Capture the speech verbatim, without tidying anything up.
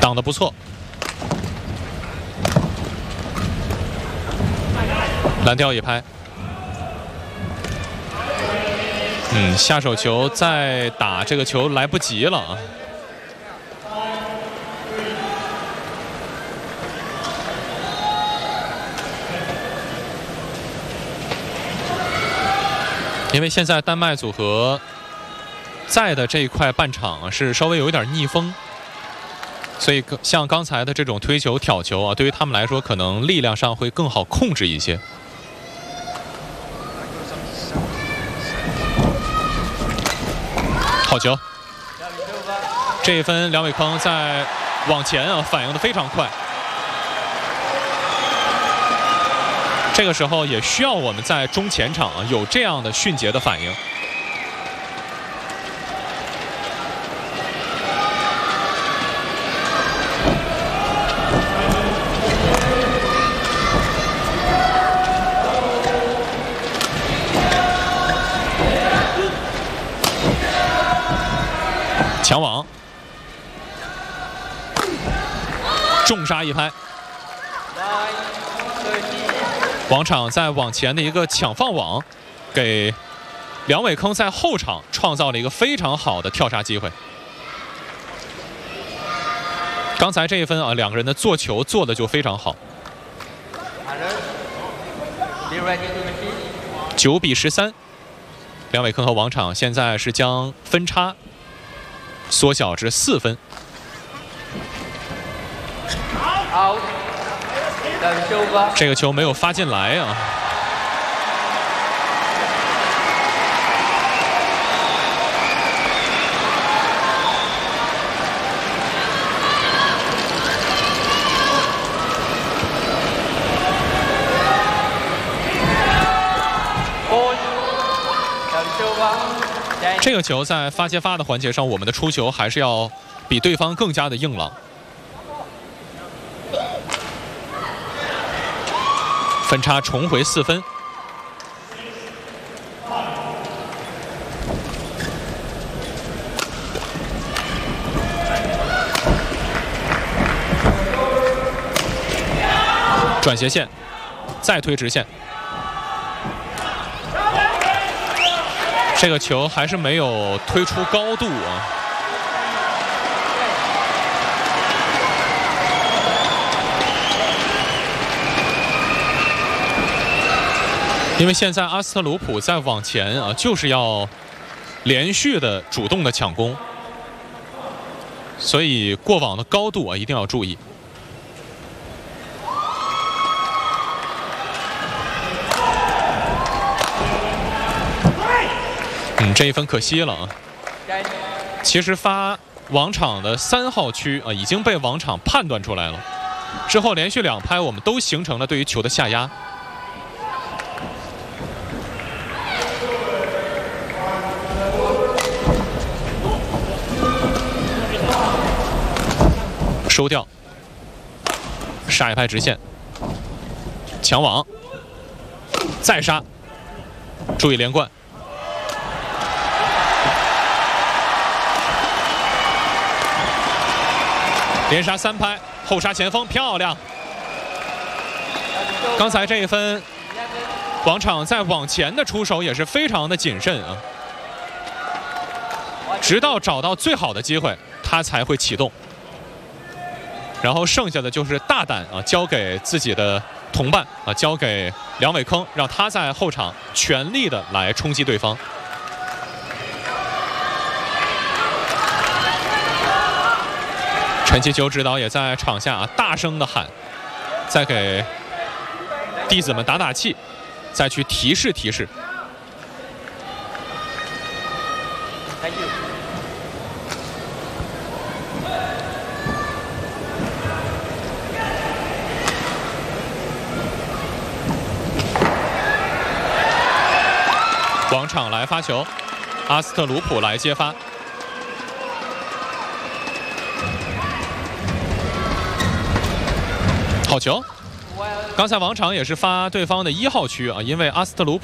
挡得不错。蓝调一拍。嗯，下手球再打这个球来不及了啊。 因为现在丹麦组合在的这一块半场是稍微有一点逆风，所以像刚才的这种推球、挑球啊，对于他们来说可能力量上会更好控制一些。好球！这一分梁伟铿在往前啊反应的非常快。 这个时候也需要我们在中前场啊有这样的迅捷的反应。抢网，重杀一拍。 王昶在网前的一个抢放网，给梁伟铿在后场创造了一个非常好的跳杀机会。刚才这一分啊，两个人的做球做的就非常好。九比十三，梁伟铿和王昶现在是将分差缩小至四分。好。 这个球没有发进来啊！这个球在发接发的环节上，我们的出球还是要比对方更加的硬朗。 分差重回四分，转斜线，再推直线，这个球还是没有推出高度啊。 因为现在阿斯特鲁普在往前啊，就是要连续的主动的抢攻，所以过网的高度啊一定要注意。嗯，这一分可惜了啊。其实发王昶的三号区啊已经被王昶判断出来了，之后连续两拍我们都形成了对于球的下压。 收掉，杀一拍直线，抢网，再杀，注意连贯，连杀三拍，后杀前锋，漂亮！刚才这一分，王昶在往前的出手也是非常的谨慎啊，直到找到最好的机会，他才会启动。 然后剩下的就是大胆啊，交给自己的同伴啊，交给梁伟铿，让他在后场全力的来冲击对方。陈其球指导也在场下啊大声的喊，再给弟子们打打气，再去提示提示。Thank you. 王昶来发球，阿斯特鲁普来接发。好球！刚才王昶也是发对方的一号区啊，因为阿斯特鲁普。